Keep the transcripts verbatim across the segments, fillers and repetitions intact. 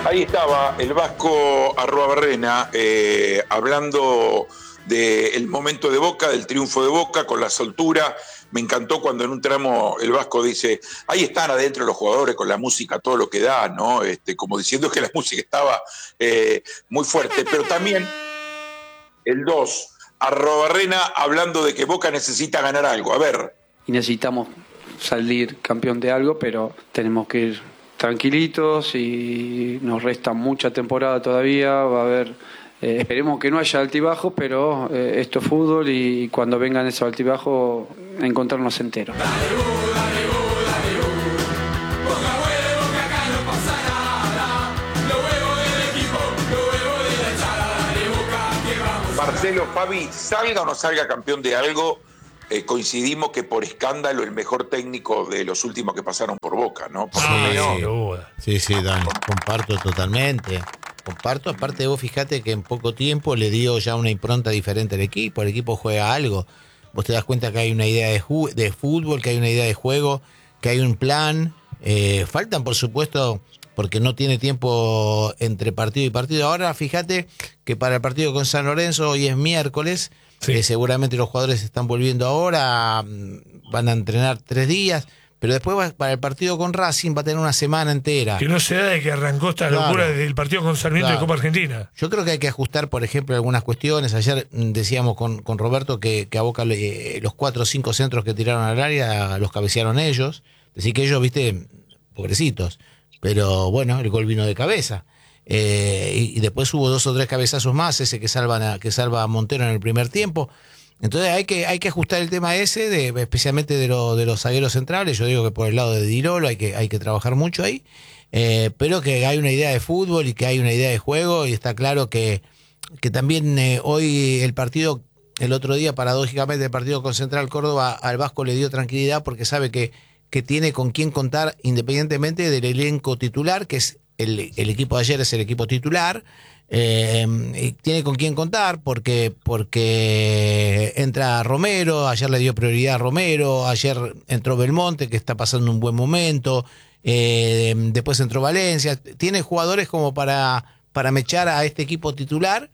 Ahí estaba el Vasco Arruabarrena eh, hablando del momento de Boca, del triunfo de Boca, con la soltura. Me encantó cuando en un tramo el Vasco dice, ahí están adentro los jugadores con la música, todo lo que da, ¿no? Este, como diciendo que la música estaba eh, muy fuerte. Pero también el dos, Arruabarrena hablando de que Boca necesita ganar algo. A ver. Y necesitamos salir campeón de algo, pero tenemos que ir tranquilitos y nos resta mucha temporada todavía. Va a haber, eh, esperemos que no haya altibajos, pero eh, esto es fútbol y cuando vengan esos altibajos, encontrarnos enteros. Marcelo, Fabi, salga o no salga campeón de algo, eh, coincidimos que por escándalo el mejor técnico de los últimos que pasaron por Boca, ¿no? Por Sí, menos, sí, sí, Dani, comparto totalmente. Comparto, aparte vos fijate que en poco tiempo le dio ya una impronta diferente al equipo, el equipo juega algo. Vos te das cuenta que hay una idea de, ju- de fútbol, que hay una idea de juego, que hay un plan. Eh, faltan, por supuesto, porque no tiene tiempo entre partido y partido. Ahora fíjate que para el partido con San Lorenzo, hoy es miércoles, sí. eh, seguramente los jugadores están volviendo ahora, van a entrenar tres días, pero después va, para el partido con Racing va a tener una semana entera. Que no se da de que arrancó esta claro, locura desde el partido con Sarmiento claro. de Copa Argentina. Yo creo que hay que ajustar, por ejemplo, algunas cuestiones. Ayer decíamos con, con Roberto que, que a Boca eh, los cuatro o cinco centros que tiraron al área los cabecearon ellos. Decir que ellos, viste, pobrecitos. Pero bueno, el gol vino de cabeza. Eh, y, y después hubo dos o tres cabezazos más, ese que, salvan a, que salva a Montero en el primer tiempo. Entonces hay que, hay que ajustar el tema ese, de, especialmente de, lo, de los zagueros centrales. Yo digo que por el lado de Dirolo hay que, hay que trabajar mucho ahí. Eh, pero que hay una idea de fútbol y que hay una idea de juego. Y está claro que, que también eh, hoy el partido, el otro día, paradójicamente, el partido con Central Córdoba al Vasco le dio tranquilidad porque sabe que que tiene con quién contar independientemente del elenco titular, que es el, el equipo de ayer es el equipo titular, eh, y tiene con quién contar porque, porque entra Romero, ayer le dio prioridad a Romero, ayer entró Belmonte, que está pasando un buen momento, eh, después entró Valencia, tiene jugadores como para, para mechar a este equipo titular.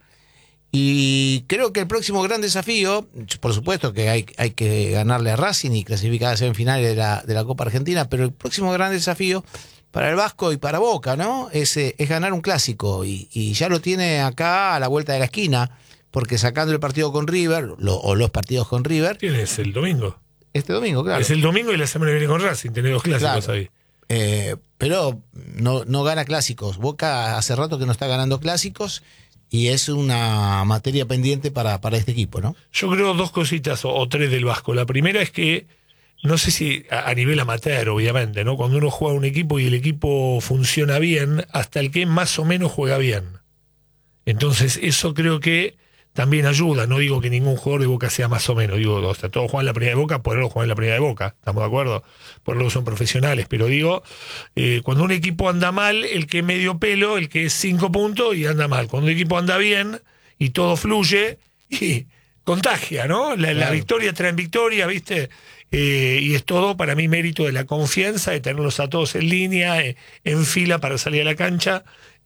Y creo que el próximo gran desafío, por supuesto que hay, hay que ganarle a Racing y clasificar a semifinales de la, de la Copa Argentina, pero el próximo gran desafío para el Vasco y para Boca, ¿no? Es, es ganar un clásico y, y ya lo tiene acá a la vuelta de la esquina, porque sacando el partido con River, lo, o los partidos con River. ¿Quién es? ¿El domingo? Este domingo, claro. Es el domingo y la semana que viene con Racing, tiene dos clásicos claro. ahí. Eh, pero no, no gana clásicos. Boca hace rato que no está ganando clásicos. Y es una materia pendiente para, para este equipo, ¿no? Yo creo dos cositas o, o tres del Vasco. La primera es que, no sé si a, a nivel amateur, obviamente, ¿no? Cuando uno juega un equipo y el equipo funciona bien, hasta el que más o menos juega bien. Entonces, eso creo que también ayuda. No digo que ningún jugador de Boca sea más o menos. Digo, o sea, todos juegan la primera de Boca, por algo juegan la primera de Boca. ¿Estamos de acuerdo? Por algo son profesionales. Pero digo, eh, cuando un equipo anda mal, el que es medio pelo, el que es cinco puntos y anda mal. Cuando un equipo anda bien y todo fluye, y contagia, ¿no? La, claro. la victoria trae victoria, ¿viste? Eh, y es todo para mí mérito de la confianza, de tenerlos a todos en línea, eh, en fila para salir a la cancha.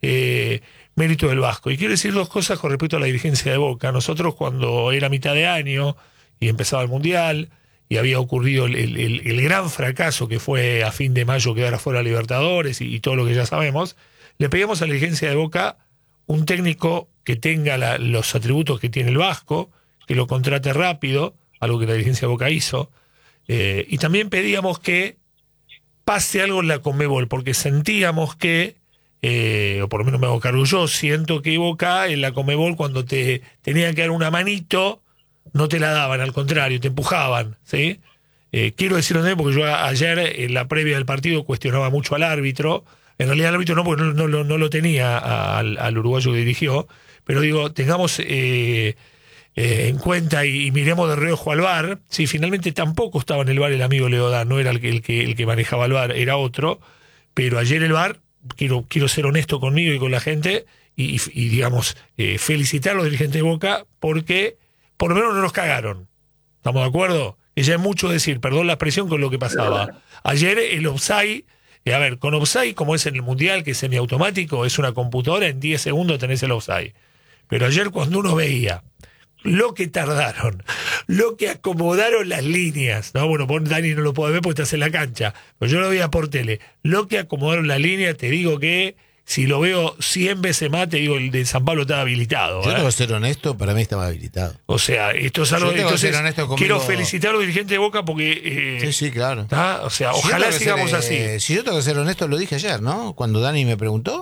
Eh, mérito del Vasco. Y quiero decir dos cosas con respecto a la dirigencia de Boca. Nosotros cuando era mitad de año y empezaba el Mundial y había ocurrido el, el, el gran fracaso que fue a fin de mayo quedar afuera Libertadores y, y todo lo que ya sabemos, le pedíamos a la dirigencia de Boca un técnico que tenga la, los atributos que tiene el Vasco, que lo contrate rápido, algo que la dirigencia de Boca hizo, eh, y también pedíamos que pase algo en la Conmebol, porque sentíamos que Eh, o por lo menos me hago cargo yo, siento que Boca en la Conmebol cuando te tenían que dar una manito no te la daban, al contrario, te empujaban, ¿sí? Eh, quiero decirlo también porque yo a, ayer en la previa del partido cuestionaba mucho al árbitro, en realidad el árbitro no, porque no, no, no, no lo tenía a, al, al uruguayo que dirigió, pero digo, tengamos eh, eh, en cuenta y, y miremos de reojo al V A R, si finalmente tampoco estaba en el V A R el amigo Leodán, no era el que, el que, el que manejaba el V A R, era otro, pero ayer el V A R Quiero, quiero ser honesto conmigo y con la gente y, y, y digamos, eh, felicitar a los dirigentes de Boca porque por lo menos no nos cagaron. ¿Estamos de acuerdo? Que ya es mucho decir, perdón la expresión, con lo que pasaba. Ayer el offside Y a ver, con offside, como es en el Mundial, que es semiautomático, es una computadora, en diez segundos tenés el offside. Pero ayer cuando uno veía lo que tardaron, lo que acomodaron las líneas, no, bueno, vos Dani no lo podés ver porque estás en la cancha, pero yo lo veía por tele, lo que acomodaron las líneas, te digo que si lo veo cien veces más, te digo, el de San Pablo estaba habilitado. Yo ¿eh? tengo que ser honesto, para mí estaba habilitado. O sea, esto es algo. Yo tengo que Entonces, ser honesto conmigo. quiero felicitar a los dirigentes de Boca porque. Eh, Sí, sí, claro. ¿tá? O sea, Si yo ojalá tengo que sigamos ser, así. eh, si yo tengo que ser honesto, lo dije ayer, ¿no? Cuando Dani me preguntó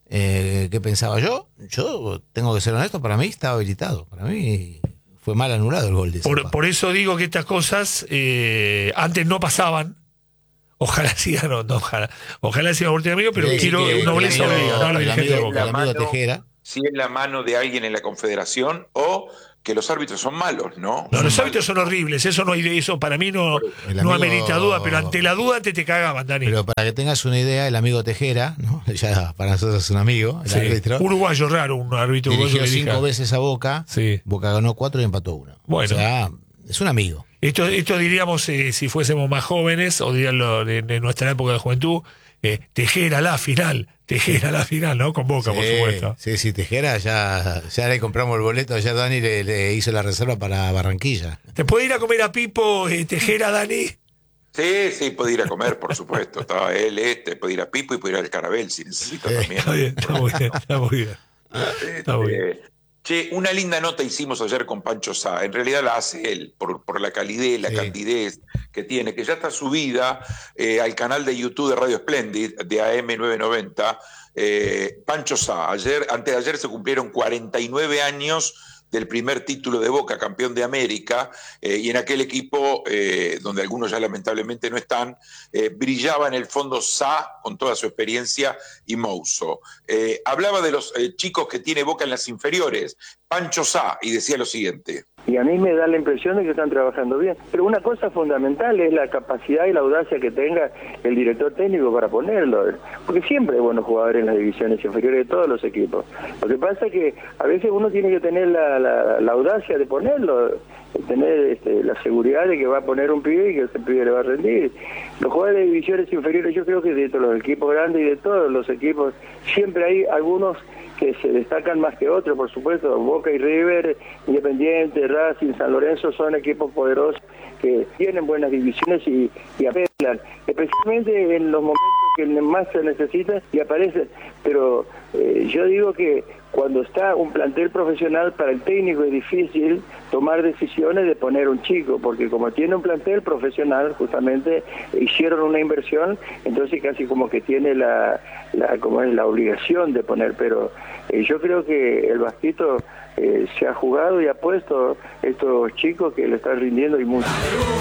eh, qué pensaba yo, yo tengo que ser honesto, para mí estaba habilitado. Para mí fue mal anulado el gol de Por, Zampa. por eso digo que estas cosas eh, antes no pasaban. Ojalá sigan, no, no, ojalá, ojalá sigan por amigo, pero Sí, quiero que nobleza el amigo- obliga, ¿no? A los el dirigentes de amigo- Boca. el amigo La mano- Tejera. Si es la mano de alguien en la Confederación o que los árbitros son malos, ¿no? No, Son los hábitos malos. son horribles, eso no hay de eso, para mí no, El no amigo- amerita duda, pero ante la duda te te cagaban, Dani. Pero para que tengas una idea, el amigo Tejera, ¿no? Ya para nosotros es un amigo, el Sí. árbitro, Uruguayo raro, un árbitro uruguayo dirigió que dirija. cinco veces a Boca, Sí. Boca ganó cuatro y empató uno. Bueno. O sea, es un amigo. Esto, esto diríamos eh, si fuésemos más jóvenes, o dirían lo de, de nuestra época de juventud, eh, Tejera la final, Tejera la final, ¿no? Con Boca, por Sí, supuesto. Sí, sí, Tejera, ya, ya le compramos el boleto, ya Dani le, le hizo la reserva para Barranquilla. ¿Te puede ir a comer a Pipo, eh, Tejera, Dani? Sí, sí, puede ir a comer, por supuesto. Estaba él, este, puede ir a Pipo y puede ir al Carabel si necesita Eh, también. Está bien, está muy bien, está muy bien. Está muy bien. Este, che, una linda nota hicimos ayer con Pancho Sá. En realidad la hace él, por, por la calidez, la Sí. candidez que tiene, que ya está subida eh, al canal de YouTube de Radio Splendid, de A M novecientos noventa. Eh, Pancho Sá, ayer, antes de ayer se cumplieron cuarenta y nueve años del primer título de Boca, campeón de América, eh, y en aquel equipo, eh, donde algunos ya lamentablemente no están, eh, brillaba en el fondo Sá con toda su experiencia y Mouso. Eh, hablaba de los eh, chicos que tiene Boca en las inferiores, Pancho Sá, y decía lo siguiente. Y a mí me da la impresión de que están trabajando bien. Pero una cosa fundamental es la capacidad y la audacia que tenga el director técnico para ponerlo. Porque siempre hay buenos jugadores en las divisiones inferiores de todos los equipos. Lo que pasa es que a veces uno tiene que tener la, la, la audacia de ponerlo, tener este, la seguridad de que va a poner un pibe y que ese pibe le va a rendir. Los jugadores de divisiones inferiores, yo creo que de todos los equipos grandes y de todos los equipos, siempre hay algunos que se destacan más que otros, por supuesto. Boca y River, Independiente, Racing, San Lorenzo son equipos poderosos que tienen buenas divisiones y, y apelan, especialmente en los momentos que más se necesita y aparecen. Pero eh, yo digo que cuando está un plantel profesional, para el técnico es difícil tomar decisiones de poner un chico, porque como tiene un plantel profesional, justamente hicieron una inversión, entonces casi como que tiene la, la como es la obligación de poner, pero eh, yo creo que el Bastito eh, se ha jugado y ha puesto estos chicos que le están rindiendo y mucho.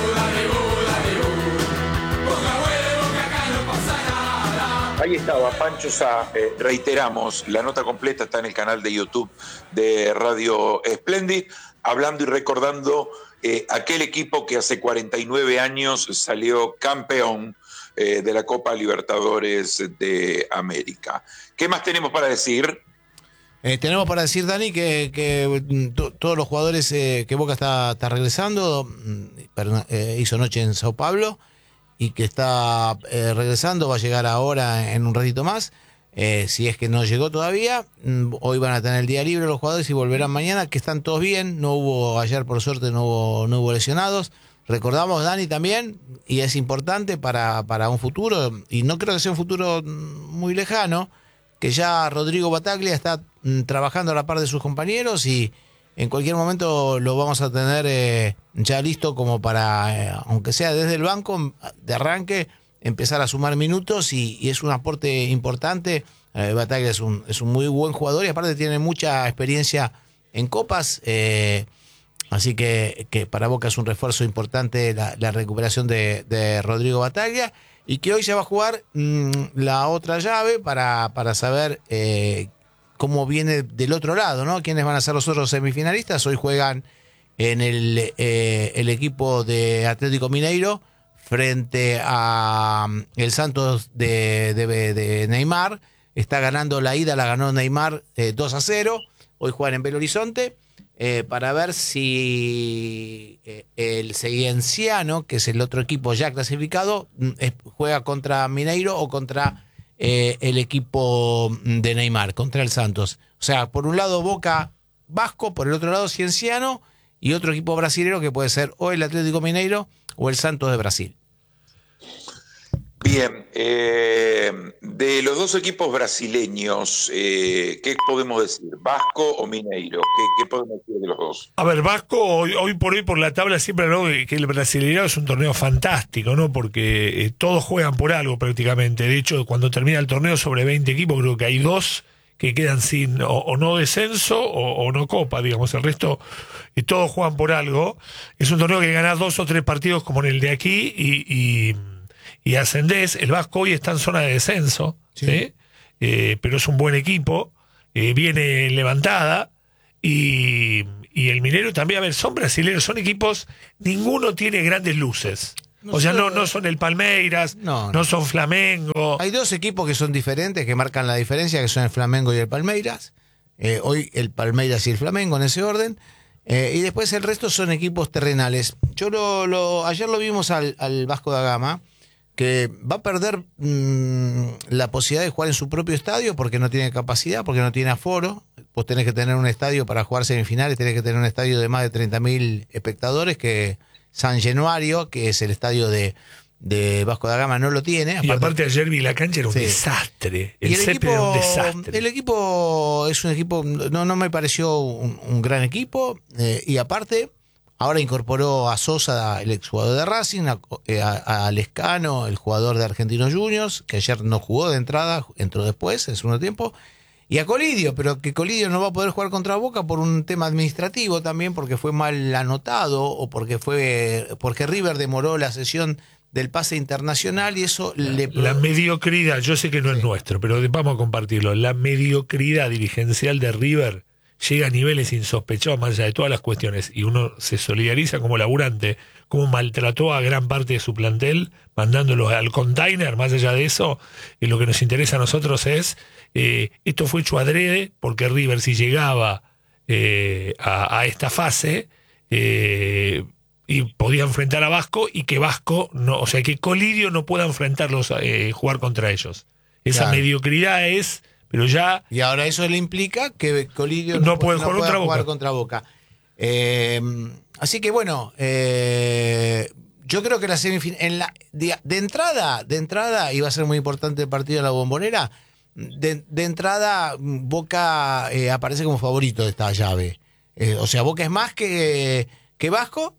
Ahí estaba Pancho Sá, eh, reiteramos, la nota completa está en el canal de YouTube de Radio Splendid, hablando y recordando eh, aquel equipo que hace cuarenta y nueve años salió campeón eh, de la Copa Libertadores de América. ¿Qué más tenemos para decir? Eh, tenemos para decir, Dani, que, que mm, to- todos los jugadores eh, que Boca está, está regresando, mm, perdón, eh, hizo noche en Sao Paulo, y que está eh, regresando, va a llegar ahora en un ratito más, eh, si es que no llegó todavía. mm, Hoy van a tener el día libre los jugadores y volverán mañana, que están todos bien, no hubo, ayer por suerte no hubo, no hubo lesionados. Recordamos, Dani, también, y es importante para, para un futuro, y no creo que sea un futuro mm, muy lejano, que ya Rodrigo Bataglia está mm, trabajando a la par de sus compañeros y en cualquier momento lo vamos a tener eh, ya listo como para, eh, aunque sea desde el banco, de arranque, empezar a sumar minutos y, y es un aporte importante. Eh, Bataglia es un, es un muy buen jugador y aparte tiene mucha experiencia en copas, eh, así que, que para Boca es un refuerzo importante la, la recuperación de, de Rodrigo Bataglia. Y que hoy se va a jugar mmm, la otra llave para, para saber eh, cómo viene del otro lado, ¿no? ¿Quiénes van a ser los otros semifinalistas? Hoy juegan en el, eh, el equipo de Atlético Mineiro frente a um, el Santos de, de, de Neymar. Está ganando la ida, la ganó Neymar eh, dos a cero. Hoy juegan en Belo Horizonte. eh, para ver si eh, el Cienciano, que es el otro equipo ya clasificado, eh, juega contra Mineiro o contra eh, el equipo de Neymar, contra el Santos. O sea, por un lado Boca Vasco, por el otro lado Cienciano y otro equipo brasilero que puede ser o el Atlético Mineiro o el Santos de Brasil. Bien, eh, de los dos equipos brasileños, eh, ¿qué podemos decir? ¿Vasco o Mineiro? ¿Qué, qué podemos decir de los dos? A ver, Vasco, hoy, hoy por hoy por la tabla siempre hablamos de que el Brasileirao es un torneo fantástico, ¿no? Porque eh, todos juegan por algo prácticamente. De hecho, cuando termina el torneo, sobre veinte equipos, creo que hay dos que quedan sin o, o no descenso o, o no copa, digamos. El resto, eh, todos juegan por algo. Es un torneo que gana dos o tres partidos como en el de aquí y... y y ascendés. El Vasco hoy está en zona de descenso, sí. ¿sí? Eh, pero es un buen equipo, eh, viene levantada, y, y el Mineiro también. A ver, son brasileños, son equipos, ninguno tiene grandes luces. No o sea, sé, no, no son el Palmeiras, no, no. no son Flamengo. Hay dos equipos que son diferentes, que marcan la diferencia, que son el Flamengo y el Palmeiras. Eh, hoy el Palmeiras y el Flamengo en ese orden. Eh, y después el resto son equipos terrenales. Yo lo, lo ayer lo vimos al, al Vasco da Gama, que va a perder mmm, la posibilidad de jugar en su propio estadio porque no tiene capacidad, porque no tiene aforo. Vos tenés que tener un estadio para jugar semifinales, tenés que tener un estadio de más de treinta mil espectadores, que San Januario, que es el estadio de, de Vasco da Gama, no lo tiene. Aparte, y aparte ayer vi la cancha, era un sí. desastre. El, el césped era un desastre. El equipo es un equipo, no, no me pareció un, un gran equipo, eh, y aparte... Ahora incorporó a Sosa, el exjugador de Racing, a, a, a Lescano, el jugador de Argentinos Juniors, que ayer no jugó de entrada, entró después, en segundo tiempo, y a Colidio, pero que Colidio no va a poder jugar contra Boca por un tema administrativo también, porque fue mal anotado, o porque fue porque River demoró la sesión del pase internacional, y eso la, le... La mediocridad, yo sé que no sí. es nuestro, pero vamos a compartirlo, la mediocridad dirigencial de River llega a niveles insospechados más allá de todas las cuestiones, y uno se solidariza como laburante, cómo maltrató a gran parte de su plantel, mandándolos al container. Más allá de eso, eh, lo que nos interesa a nosotros es, eh, esto fue hecho adrede, porque River, si llegaba eh, a, a esta fase, eh, y podía enfrentar a Vasco, y que Vasco, no, o sea, que Colidio no pueda enfrentarlos, eh, jugar contra ellos. Esa claro. mediocridad es... Pero ya... Y ahora eso le implica que Colidio no, no puede, no jugar, puede jugar Boca. contra Boca. Eh, así que bueno, eh, yo creo que la semifinal, en la, de, de entrada, de entrada iba a ser muy importante el partido de la Bombonera. De, de entrada, Boca eh, aparece como favorito de esta llave. Eh, o sea, Boca es más que, que Vasco.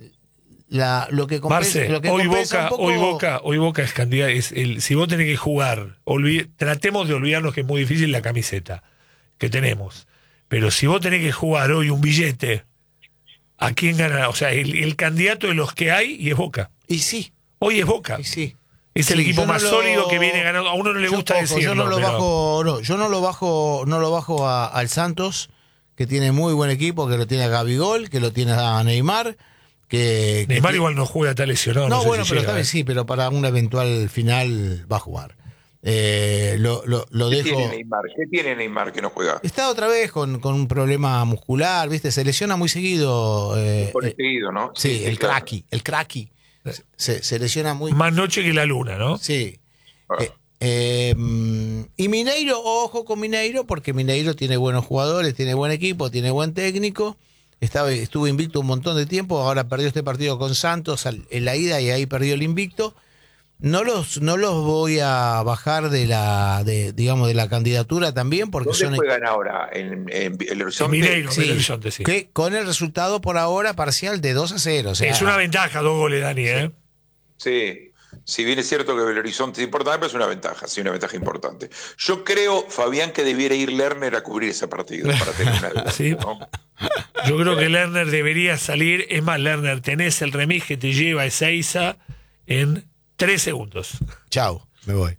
La, lo que compensa, Marce, lo que hoy, compensa Boca, un poco... hoy Boca, hoy Boca es candidato. Es el, si vos tenés que jugar, olvid, tratemos de olvidarnos que es muy difícil la camiseta que tenemos. Pero si vos tenés que jugar hoy un billete, ¿a quién gana? O sea, el, el candidato de los que hay, y es Boca. Y sí. Hoy es Boca. Y sí. Es el sí, equipo más no lo... sólido que viene ganando. A uno no le yo gusta poco, decirlo. Yo no lo pero... bajo, no, yo no lo bajo, no lo bajo a, al Santos, que tiene muy buen equipo, que lo tiene a Gabigol, que lo tiene a Neymar. Que, Neymar que, igual no juega, está lesionado. No, no sé bueno, si pero llega, tal vez eh. sí, pero para una eventual final va a jugar. Eh, lo lo, lo ¿Qué dejo. Tiene Neymar? ¿Qué tiene Neymar que no juega? Está otra vez con, con un problema muscular, ¿viste? Se lesiona muy seguido. Eh, Por eh, seguido, ¿no? Sí, sí el claro. cracky, el cracky. Se, se lesiona muy. Más noche que la luna, ¿no? Sí. Ah. Eh, eh, y Mineiro, ojo con Mineiro, porque Mineiro tiene buenos jugadores, tiene buen equipo, tiene buen técnico. Estaba, estuvo invicto un montón de tiempo, ahora perdió este partido con Santos en la ida y ahí perdió el invicto. No los, no los voy a bajar de la, de, digamos, de la candidatura también, porque ¿Dónde son juegan ahora? ¿En, en el Horizonte? Mineiro, sí, el Horizonte, sí. Que con el resultado por ahora parcial de dos a cero. O sea, es una ventaja, dos goles, Dani, ¿eh? Sí. Si bien es cierto que el Horizonte es importante, pero es una ventaja, sí, una ventaja importante. Yo creo, Fabián, que debiera ir Lerner a cubrir ese partido para tener una ¿Sí? ¿no? Yo creo que Lerner debería salir. Es más, Lerner, tenés el remis que te lleva a Ezeiza en tres segundos. Chau, me voy.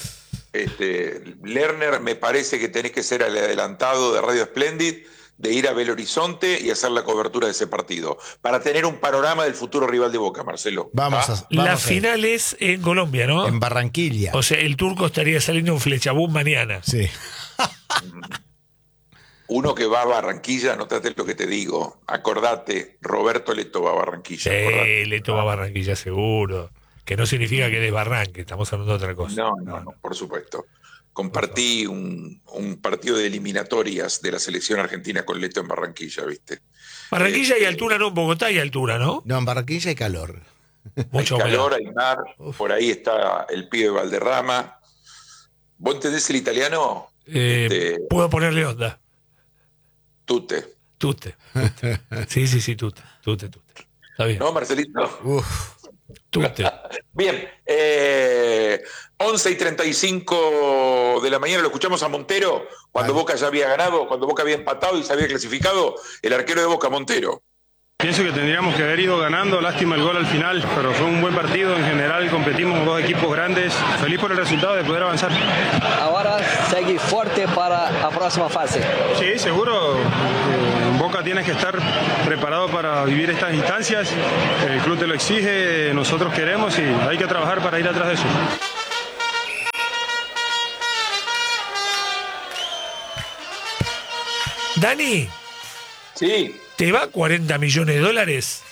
Este, Lerner, me parece que tenés que ser el adelantado de Radio Splendid, de ir a Belo Horizonte y hacer la cobertura de ese partido, para tener un panorama del futuro rival de Boca, Marcelo. Vamos ¿Ah? a, vamos la a final ir. es en Colombia, ¿no? En Barranquilla. O sea, el turco estaría saliendo en Flechabú mañana. Sí. Uno que va a Barranquilla, anotate lo que te digo. Acordate, Roberto Leto va a Barranquilla. Sí, acordate. Leto va a Barranquilla seguro. Que no significa que desbarranque, estamos hablando de otra cosa. No, no, no, por supuesto. Compartí un, un partido de eliminatorias de la selección argentina con Leto en Barranquilla, ¿viste? Barranquilla Eh, y altura, no, en Bogotá hay altura, ¿no? No, en Barranquilla hay calor. Mucho hay calor, humedad. hay mar, por ahí está el pibe Valderrama. ¿Vos entendés el italiano? Eh, Este, Puedo ponerle onda. Tute. Tute. Tute. Sí, sí, sí, tute. Tute, tute. Está bien. ¿No, Marcelito? Uf. Tute. Bien, eh, once y treinta y cinco de la mañana lo escuchamos a Montero, cuando Vale. Boca ya había ganado, cuando Boca había empatado y se había clasificado, el arquero de Boca, Montero. Pienso que tendríamos que haber ido ganando, lástima el gol al final, pero fue un buen partido en general, competimos con dos equipos grandes, feliz por el resultado de poder avanzar. Ahora segue fuerte para la próxima fase. Sí, seguro, eh, Boca tiene que estar preparado para vivir estas instancias, el club te lo exige, nosotros queremos y hay que trabajar para ir atrás de eso. Dani, Sí, ¿te va cuarenta millones de dólares?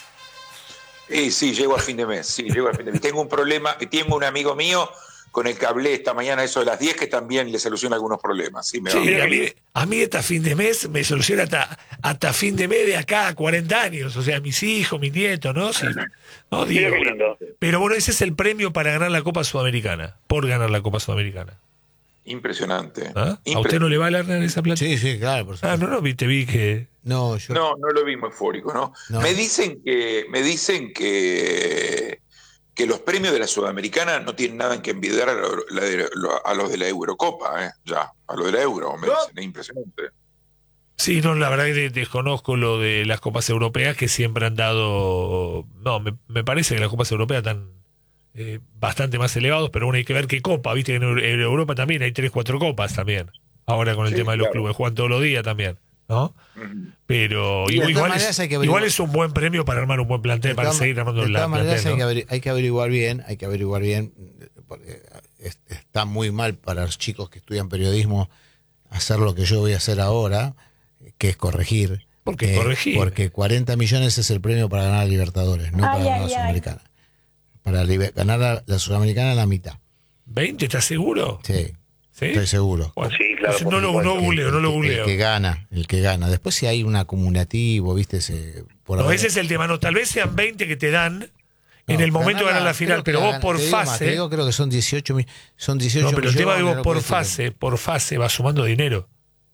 sí, sí, llego a fin de mes, sí, llego a fin de mes. Tengo un problema, tengo un amigo mío con el que hablé esta mañana, eso de las diez, que también le soluciona algunos problemas. Sí, me va Sí, bien. a mí, a mí hasta fin de mes me soluciona hasta, hasta fin de mes de acá a cuarenta años. O sea, mis hijos, mis nietos, ¿no? Sí. No, digo, pero bueno, ese es el premio para ganar la Copa Sudamericana. Por ganar la Copa Sudamericana. Impresionante. ¿Ah? ¿A Impre- usted no le va a Lerner esa plata? Sí, sí, claro, por Ah, supuesto. no, no, vi- te vi que... No, yo. No, no lo vimos eufórico, ¿no? No. Me dicen que, me dicen que, que los premios de la Sudamericana no tienen nada que envidiar a, lo- la de- lo- a los de la Eurocopa, ¿eh? Ya, a los de la Euro, me dicen, es impresionante. Sí, no, la verdad que de- desconozco lo de las Copas Europeas que siempre han dado... No, me, me parece que las Copas Europeas están eh, bastante más elevados, pero bueno, hay que ver qué copa, viste que en Eu- en Europa también hay tres, cuatro copas también. Ahora con el Sí, tema de los claro. clubes, juegan todos los días también, ¿no? Ujú. Pero Y de igual, todas igual maneras es, hay que averiguar- igual es un buen premio para armar un buen plantel, De para todas- seguir armando de la todas maneras plantel, hay, que ¿no? averi- hay que averiguar bien, hay que averiguar bien, porque es- está muy mal para los chicos que estudian periodismo hacer lo que yo voy a hacer ahora, que es corregir. ¿Por qué Eh, corregir? Porque cuarenta millones es el premio para ganar a Libertadores, no Ay, para ganar ay, la ay. Sudamericana. Para liber- ganar a la Sudamericana la mitad. ¿veinte? ¿Estás seguro? Sí, ¿Sí? estoy seguro. Bueno, Sí, claro, entonces por no lo supuesto. no googleo, no lo El que- googleo. El que gana, el que gana. Después si hay un acumulativo, viste, se, por No, haber- ese es el tema, no, tal vez sean veinte que te dan No, en el momento de ganar ganar la final, creo que pero la vos gana- por te digo más, fase... te digo, creo que son dieciocho, mi- son dieciocho No, pero el tema de millones, vos por no puede ser. fase, por fase va sumando dinero.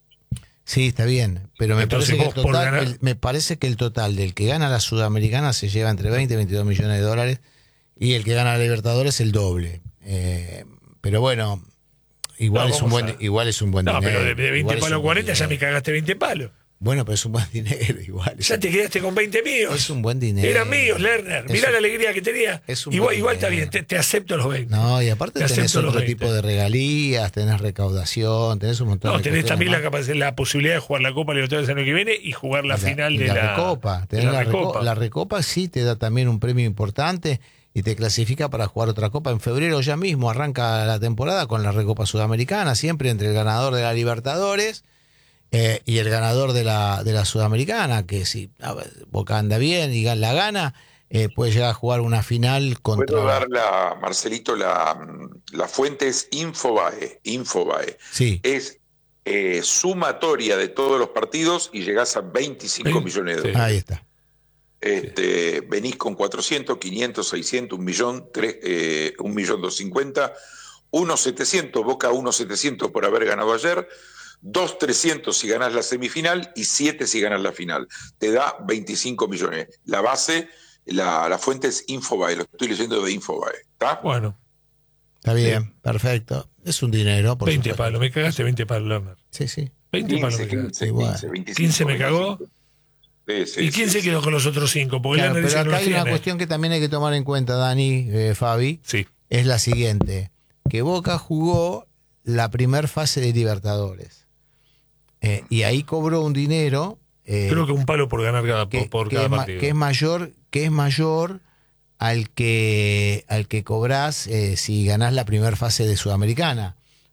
Sí, está bien, pero me Entonces parece, que el vos por total, ganar- el- me parece que el total del que gana la Sudamericana se lleva entre veinte y veintidós millones de dólares y el que gana la Libertadores el doble. Eh, pero bueno, igual, No, es un vamos buen, a- igual es un buen No, dinero. pero de, de veinte igual es palos a un buen cuarenta ya me dinero. cagaste veinte palos. Bueno, pero es un buen dinero igual. Ya te quedaste con veinte míos. Es un buen dinero. Eran míos, Lerner. Es Mirá un- la alegría que tenía. es un Igual, buen igual está dinero. bien, te, te acepto los veinte. No, y aparte Te tenés acepto los otro veinte. tipo de regalías, tenés recaudación, tenés un montón No, de tenés cuestiones también la, más. capacidad, la posibilidad de jugar la Copa Libertadores el año que viene y jugar la, Y final y de la, recopa. de Tenés la la, reco- Recopa. la recopa sí te da también un premio importante y te clasifica para jugar otra copa. En febrero ya mismo arranca la temporada con la Recopa Sudamericana, siempre entre el ganador de la Libertadores eh, y el ganador de la, de la Sudamericana, que si a ver, Boca anda bien y la gana, eh, puede llegar a jugar una final contra... Puedo dar la, Marcelito, la, la fuente es Infobae, Infobae. Sí, Es eh, sumatoria de todos los partidos y llegás a veinticinco Sí, millones de sí. dólares. ahí está. Este, venís con cuatrocientos, quinientos, seiscientos, un millón, tres, eh, un millón doscientos cincuenta, uno setecientos, Boca uno setecientos por haber ganado ayer, dos trescientos si ganás la semifinal y siete si ganás la final. Te da veinticinco millones. La base, la, la fuente es Infobae, lo estoy leyendo de Infobae. ¿Está? Bueno, Está bien, perfecto. Es un dinero, por veinte supuesto. palos, me cagaste veinte palos, Lerner. Sí, sí. veinte palos quince, me cagaste. quince, Igual. quince, veinticinco, quince me cagó. Sí, sí, ¿Y quién sí, se sí. quedó con los otros cinco? Porque Claro, Lerner pero dice que acá no hay una tiene. cuestión que también hay que tomar en cuenta, Dani, eh, Fabi, Sí. es la siguiente, que Boca jugó la primer fase de Libertadores eh, y ahí cobró un dinero eh, Creo que un palo por ganar cada, que, por, por que cada es ma- partido. que es mayor que es mayor al que al que cobrás eh, si ganás la primera fase de Sudamericana.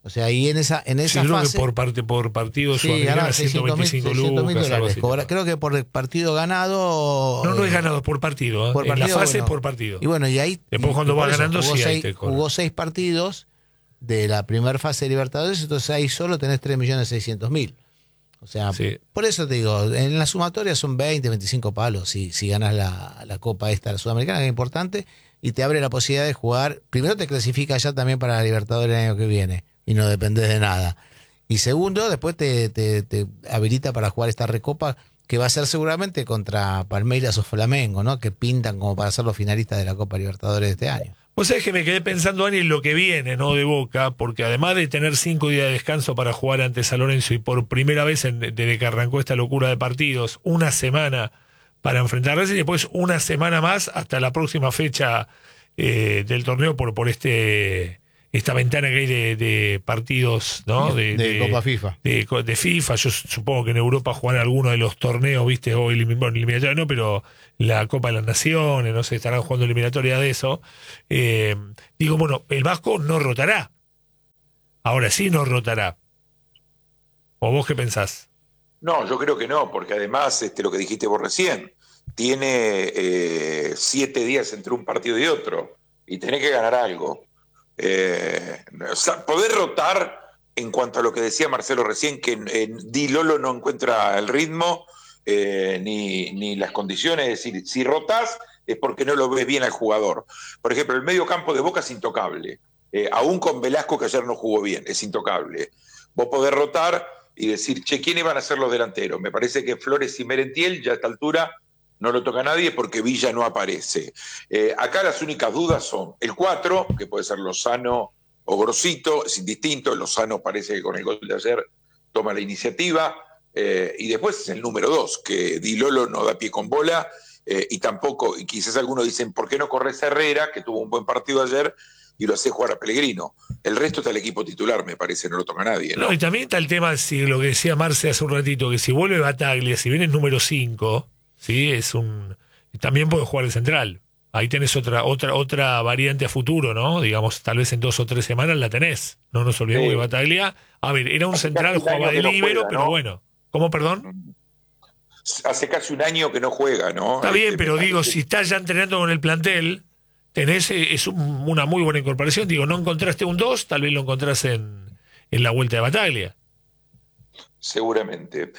O sea, ahí en esa, en esa sí, creo fase. que por parte por partido Sí, Sudamericana ganaba ciento veinticinco lucas, algo así. Cobra- creo que por partido ganado. No, no eh, es ganado por partido. ¿eh? por En la partido, fase bueno. por partido. Y bueno, y ahí. Después y- cuando y por va eso ganando, jugó sí, ahí seis, te cobra. jugó seis partidos de la primera fase de Libertadores, entonces ahí solo tenés tres millones seiscientos mil. O sea, Sí. por eso te digo, en la sumatoria son veinte, veinticinco palos si, si ganas la, la Copa esta, la Sudamericana, que es importante, y te abre la posibilidad de jugar. Primero te clasifica ya también para la Libertadores el año que viene, y no dependés de nada. Y segundo, después te, te, te habilita para jugar esta recopa, que va a ser seguramente contra Palmeiras o Flamengo, ¿no? Que pintan como para ser los finalistas de la Copa Libertadores de este año. Vos sabés que me quedé pensando, Ani, en lo que viene, ¿no? De Boca, porque además de tener cinco días de descanso para jugar ante San Lorenzo y por primera vez en- desde que arrancó esta locura de partidos, una semana para enfrentar a Racing y después una semana más hasta la próxima fecha eh, del torneo por, por este esta ventana que hay de, de partidos, ¿no? De Copa FIFA. De, de FIFA. Yo supongo que en Europa juegan algunos de los torneos, ¿viste? O elim- bueno, eliminatoria no, pero la Copa de las Naciones, no sé, estarán jugando eliminatoria de eso. Eh, digo, bueno, el Vasco no rotará. Ahora sí no rotará. ¿O vos qué pensás? No, yo creo que no, porque además, este, lo que dijiste vos recién, tiene eh, siete días entre un partido y otro, y tenés que ganar algo. Eh, o sea, poder rotar, en cuanto a lo que decía Marcelo recién, que en, en Di Lolo no encuentra el ritmo eh, ni, ni las condiciones, es decir, si rotás es porque no lo ves bien al jugador. Por ejemplo, el medio campo de Boca es intocable, eh, aún con Velasco, que ayer no jugó bien, es intocable. Vos podés rotar y decir, che, ¿quiénes van a ser los delanteros? Me parece que Flores y Merentiel ya a esta altura no lo toca nadie porque Villa no aparece. Eh, acá las únicas dudas son el cuatro, que puede ser Lozano o Grosito, es indistinto. Lozano parece que con el gol de ayer toma la iniciativa. Eh, y después es el número dos, que Di Lolo no da pie con bola, eh, y tampoco, y quizás algunos dicen, ¿por qué no corres a Herrera, que tuvo un buen partido ayer, y lo hace jugar a Pellegrino? El resto está el equipo titular, me parece, no lo toca nadie, ¿no? No, y también está el tema, si lo que decía Marce hace un ratito, que si vuelve Bataglia, si viene el número cinco, ¿sí? Es un también puede jugar el central. Ahí tenés otra otra otra variante a futuro, ¿no? Digamos, tal vez en dos o tres semanas la tenés. No nos olvidemos Sí. que Bataglia, a ver, era un Hace central, casi un jugaba año de que no líbero, juega, pero ¿no? bueno. ¿Cómo, perdón? Hace casi un año que no juega, ¿no? Está bien, Este, pero me digo, parece- si estás ya entrenando con el plantel, tenés, eh, es un- una muy buena incorporación. Digo, no encontraste un dos, tal vez lo encontrás en, en la vuelta de Bataglia. Seguramente.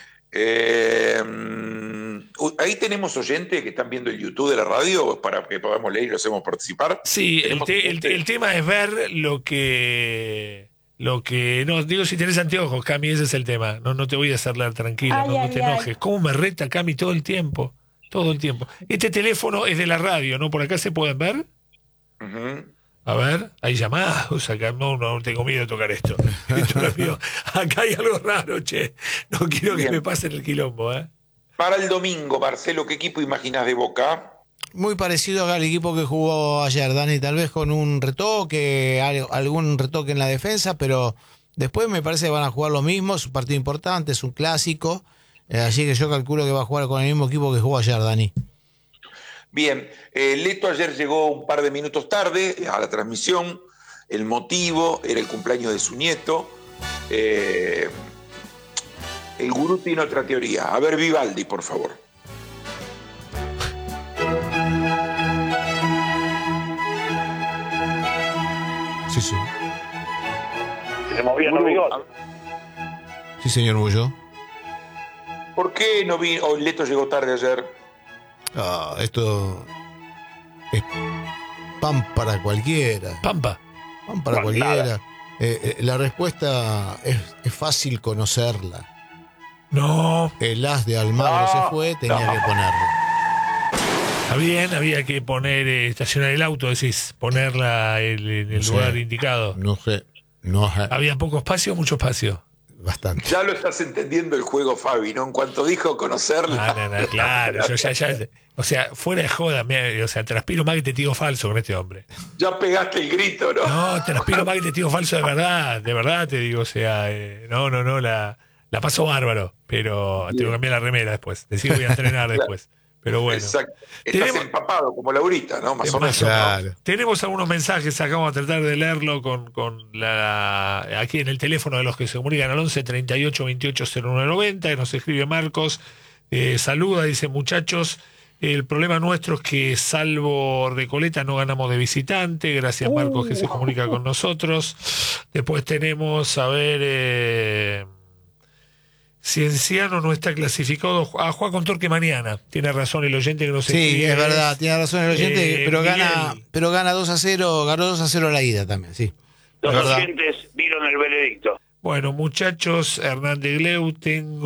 Eh, mm, ahí tenemos oyentes que están viendo el YouTube de la radio para que podamos leer y lo hacemos participar. Sí, el, Tenemos te- el, oyentes. el tema es ver lo que... Lo que... No, digo, si tenés anteojos, Cami, ese es el tema. No, no te voy a hacer leer tranquila, Ay, no, no ay, te ay. enojes. ¿Cómo me reta Cami todo el tiempo? Todo el tiempo. Este teléfono es de la radio, ¿no? ¿Por acá se pueden ver? Ujú. A ver, hay llamadas, acá no, no tengo miedo de tocar esto. Esto no es mío. Acá hay algo raro, che. No quiero que Bien. me pasen el quilombo, ¿eh? Para el domingo, Marcelo, ¿qué equipo imaginas de Boca? Muy parecido al equipo que jugó ayer, Dani, tal vez con un retoque, al- algún retoque en la defensa, pero después me parece que van a jugar lo mismo, es un partido importante, es un clásico, eh, así que yo calculo que va a jugar con el mismo equipo que jugó ayer, Dani. Bien, eh, Leto ayer llegó un par de minutos tarde a la transmisión. El motivo era el cumpleaños de su nieto. Eh, el gurú tiene otra teoría. A ver, Vivaldi, por favor. Sí, sí. Se movían los bigotes. Sí, señor Bullo. ¿Por qué no vi, o Leto llegó tarde ayer? Ah, esto es pan para cualquiera. Pampa. Pan para No, cualquiera. nada. Eh, eh, la respuesta es, es fácil conocerla. No, El as de Almagro No, se fue, tenía no. que ponerlo. está bien, había que poner, eh, estacionar el auto, decís, ponerla en, en el Sí. lugar indicado. No sé, no sé, ¿Había poco espacio o mucho espacio? bastante. Ya lo estás entendiendo el juego, Fabi, ¿no? En cuanto dijo conocerla. Ah, no, no, claro, yo ya, ya, o sea, fuera de joda, me- o sea, transpiro más que testigo falso con este hombre. Ya pegaste el grito, ¿no? No, transpiro más que testigo falso de verdad, de verdad te digo, o sea, eh, no, no, no, la, la paso bárbaro, pero tengo que cambiar la remera después, decir voy a entrenar después. Pero bueno. Exacto. Estás Tenemos- empapado como Laurita, ¿no? Más o menos. Claro. ¿no? Tenemos algunos mensajes, acá vamos a tratar de leerlo con, con la aquí en el teléfono de los que se comunican al once treinta y ocho veintiocho cero nueve noventa, que nos escribe Marcos, eh, saluda, dice muchachos, el problema nuestro es que salvo Recoleta no ganamos de visitante, gracias Marcos que se comunica con nosotros. Después tenemos, a ver... Eh, Cienciano no está clasificado a jugar con Torque mañana. Tiene razón el oyente que no se Sí, es verdad, tiene razón el oyente, Eh, pero Miguel. gana pero gana dos a cero, ganó dos a cero la ida también, sí. Los Es verdad. oyentes dieron el veredicto. Bueno, muchachos, Hernández Gleu,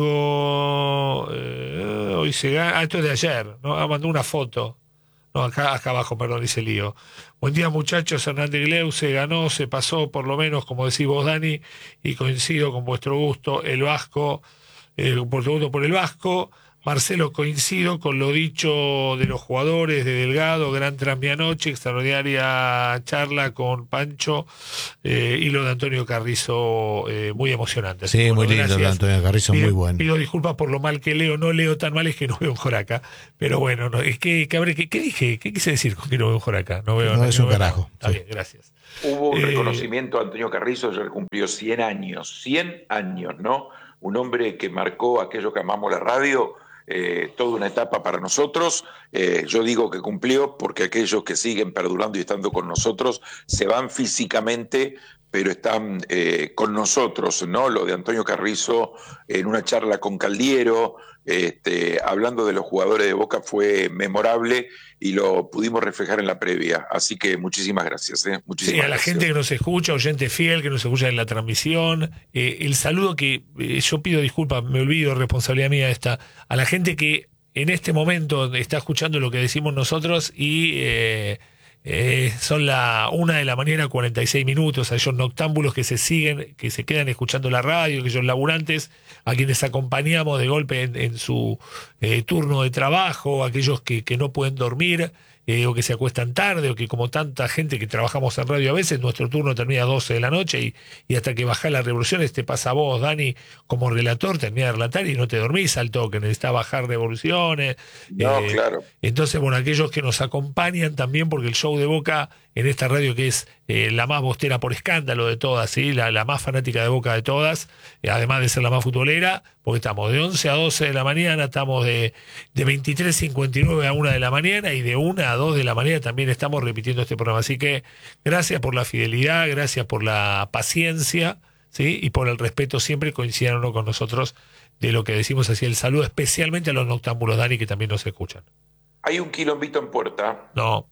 tengo. Eh, hoy se gana. Ah, esto es de ayer, ¿no? Ah, mandó una foto. No, acá, acá abajo, perdón, dice lío. Buen día, muchachos. Hernández Gleu se ganó, se pasó, por lo menos, como decís vos, Dani, y coincido con vuestro gusto, el Vasco, eh, por vuestro gusto por el Vasco. Marcelo, coincido con lo dicho de los jugadores de Delgado, gran transmianoche, extraordinaria charla con Pancho eh, y lo de Antonio Carrizo, eh, muy emocionante. Así Sí, que, muy bueno, lindo, gracias. Antonio Carrizo, muy Pido- bueno. Pido disculpas por lo mal que leo, no leo tan mal, es que no veo un Joraca, pero bueno, no, es que, que, habré- que- ¿qué dije? ¿Qué quise decir con que no veo un Joraca? No veo No es un veo carajo, nada. Está sí. bien, gracias. Hubo un Eh, reconocimiento a Antonio Carrizo, ayer cumplió cien años, cien años, ¿no? Un hombre que marcó aquello que amamos la radio, eh, toda una etapa para nosotros. Eh, yo digo que cumplió porque aquellos que siguen perdurando y estando con nosotros se van físicamente, pero están eh, con nosotros, ¿no? Lo de Antonio Carrizo en una charla con Caldiero, este, hablando de los jugadores de Boca, fue memorable y lo pudimos reflejar en la previa. Así que muchísimas gracias. ¿eh? Muchísimas Sí, a la gracias. gente que nos escucha, oyente fiel, que nos escucha en la transmisión, eh, el saludo que eh, yo pido disculpas, me olvido, responsabilidad mía esta, a la gente que en este momento está escuchando lo que decimos nosotros y eh, eh, son la una de la mañana, cuarenta y seis minutos, a ellos noctámbulos que se siguen, que se quedan escuchando la radio, aquellos laburantes, a quienes acompañamos de golpe en, en su eh, turno de trabajo, aquellos que, que no pueden dormir, eh, o que se acuestan tarde, o que como tanta gente que trabajamos en radio a veces, nuestro turno termina a doce de la noche y, y hasta que baja las revoluciones te pasa a vos, Dani, como relator, termina de relatar y no te dormís al toque, necesitas bajar revoluciones. No, eh, claro. Entonces, bueno, aquellos que nos acompañan también, porque el show de Boca en esta radio que es eh, la más bostera por escándalo de todas, ¿sí? la, la más fanática de Boca de todas, eh, además de ser la más futbolera, porque estamos de once a doce de la mañana, estamos de, de veintitrés cincuenta y nueve a una de la mañana y de una a dos de la mañana también estamos repitiendo este programa. Así que gracias por la fidelidad, gracias por la paciencia, ¿sí? Y por el respeto, siempre coincidan o no con nosotros de lo que decimos, así el saludo especialmente a los noctámbulos, Dani, que también nos escuchan. Hay un quilombito en puerta. No.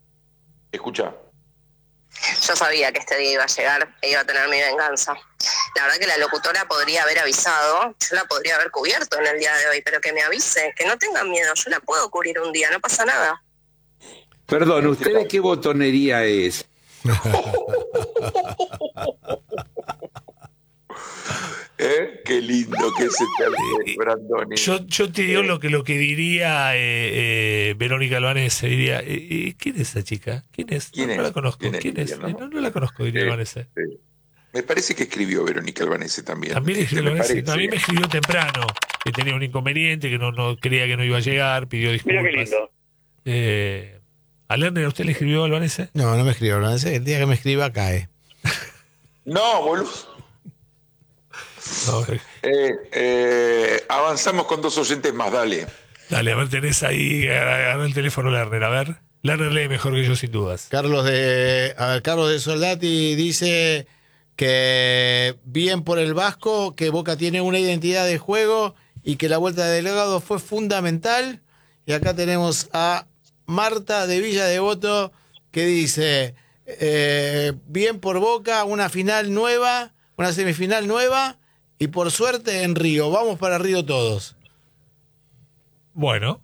Escucha. Yo sabía que este día iba a llegar e iba a tener mi venganza. La verdad que la locutora podría haber avisado, yo la podría haber cubierto en el día de hoy, pero que me avise, que no tengan miedo, yo la puedo cubrir un día, no pasa nada. Perdón, ¿ustedes qué botonería es? ¿Eh? Qué lindo que se te hace, Brandoni. Yo, yo te digo lo que lo que diría eh, eh, Verónica Albanese, diría, eh, eh, ¿quién es esa chica? ¿Quién es? ¿Quién no, es? no la conozco. ¿Quién es? ¿Quién es? ¿no? Eh, No, no la conozco, diría Sí, Albanese. sí. Me parece que escribió Verónica Albanese también. También ¿Te escribió me Albanese. parece? A mí me escribió temprano, que tenía un inconveniente, que no, no creía que no iba a llegar, pidió disculpas. Mira qué lindo. Eh, ¿A Lerner a usted le escribió Albanese? No, no me escribió, el día que me escriba cae. No, boludo. No, Eh, eh, avanzamos con dos oyentes más, dale. dale, a ver, tenés ahí, agarra el teléfono Lerner, a ver. Lerner lee mejor que yo, sin dudas. Carlos de, a ver, Carlos de Soldati dice que bien por el Vasco, que Boca tiene una identidad de juego y que la vuelta de Delgado fue fundamental. Y acá tenemos a Marta de Villa Devoto que dice eh, bien por Boca, una final nueva, una semifinal nueva y por suerte en Río. Vamos para Río todos. Bueno.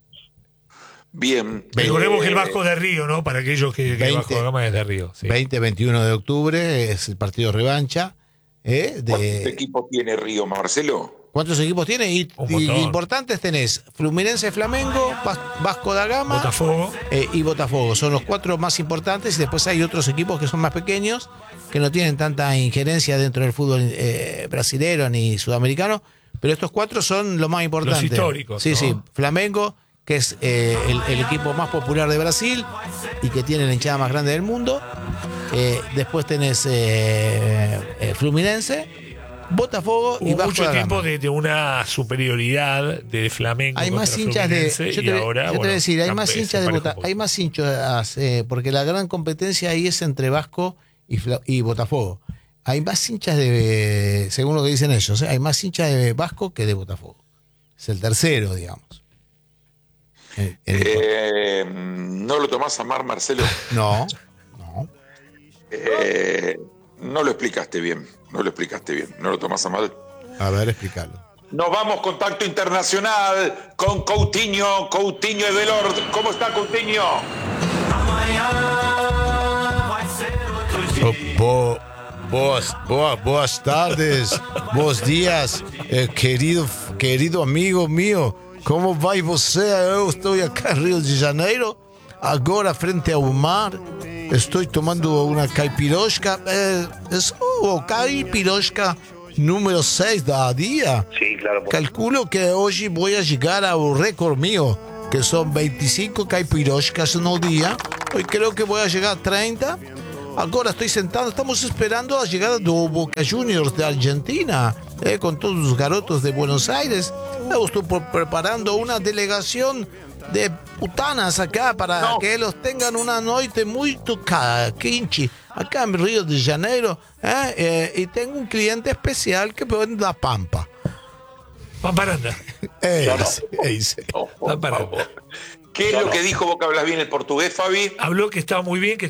Bien. Recordemos eh, que el Vasco de Río, ¿no? Para aquellos que, que el Vasco da Gama es de Río. Sí. veinte veintiuno de octubre es el partido revancha. ¿eh? ¿Cuántos De, equipos tiene Río, Marcelo? ¿Cuántos equipos tiene? Y, Un y montón. importantes tenés Fluminense, Flamengo, Vas- Vasco da Gama Botafogo. eh, y Botafogo. Son los cuatro más importantes y después hay otros equipos que son más pequeños, que no tienen tanta injerencia dentro del fútbol eh, brasilero ni sudamericano, pero estos cuatro son los más importantes. Los históricos, Sí, ¿no? sí, Flamengo que es eh, el, el equipo más popular de Brasil y que tiene la hinchada más grande del mundo. Eh, después tenés eh, eh, Fluminense, Botafogo y Hubo Vasco mucho da tiempo Gama. de, de una superioridad de Flamengo. Hay más contra hinchas de. Fluminense, Yo te, y voy- ahora, yo te voy bueno, a decir, hay campe- más se hinchas de pareja Bota, un poco. hay más hinchas, eh, porque la gran competencia ahí es entre Vasco y, Fla- y Botafogo. Hay más hinchas de, según lo que dicen ellos, ¿eh? Hay más hinchas de Vasco que de Botafogo. Es el tercero, digamos. El- el- Eh, ¿No lo tomás a mar, Marcelo? no. Eh, no lo explicaste bien, no lo explicaste bien, no lo tomás a mal. A ver, explícalo. Nos vamos, contacto internacional con Coutinho, Coutinho de Delort. ¿Cómo está Coutinho? Bo- boas, boa- boas tardes, buenos días, eh, querido, querido amigo mío. Como vai você? Eu estou acá em Rio de Janeiro, agora frente ao mar. Estou tomando uma caipirosca. Eh, es o caipirosca número seis da dia. Sí, claro. Calculo que hoje vou a chegar ao recorde mío, que são veinticinco caipiroscas no dia. Hoy creo que voy a llegar a treinta. Agora estoy sentado, estamos esperando a llegada do Boca Juniors de Argentina, eh, con todos los garotos de Buenos Aires. Eu estou por- preparando una delegación de putanas acá para No. que los tengan una noite muy quinche acá en Río de Janeiro. eh, eh, y tengo un cliente especial que viene de La Pampa. Pamparanda. Ese, ese. No, por Pamparanda. favor. ¿Qué es lo que dijo Boca Blas bien el portugués, Fabi? Habló que estaba muy bien, que